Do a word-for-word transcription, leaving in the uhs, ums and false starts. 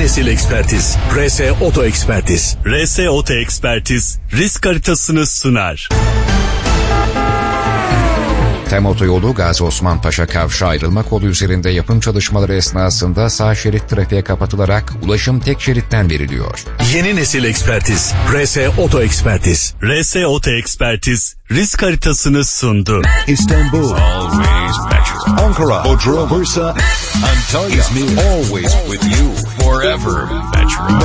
nesil ekspertiz. R S Oto Ekspertiz. R S Oto Ekspertiz risk haritasını sunar. Tem Otoyolu Gazi Osman Paşa Kavşağı ayrılma kolu üzerinde yapım çalışmaları esnasında sağ şerit trafiğe kapatılarak ulaşım tek şeritten veriliyor. Yeni nesil ekspertiz. R S Oto Ekspertiz. R S Oto Ekspertiz risk haritasını sundu. İstanbul, always Metro. Ankara, Bodrum, Bursa, Antalya, İzmir, always with you, forever Metro.